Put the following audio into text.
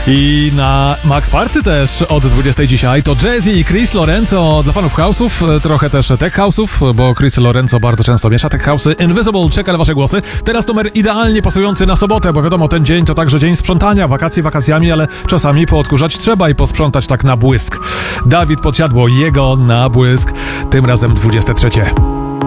I na Max Party też od 20 dzisiaj to Jazzy i Chris Lorenzo dla fanów house'ów, trochę też tech house'ów, bo Chris Lorenzo bardzo często miesza tech house'y. Invisible czeka na wasze głosy. Teraz numer idealnie pasujący na sobotę, bo wiadomo, ten dzień to także dzień sprzątania, wakacje wakacjami, ale czasami poodkurzać trzeba i posprzątać tak na błysk. Dawid Podsiadło, jego na błysk, tym razem 23.